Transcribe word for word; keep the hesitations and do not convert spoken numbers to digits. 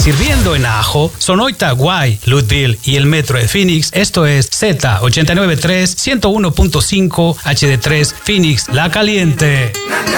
sirviendo en Ajo, Sonoita, Guay, Louisville y el Metro de Phoenix. Esto es Z ochenta y nueve punto tres, ciento uno punto cinco, H D tres, Phoenix, La Caliente.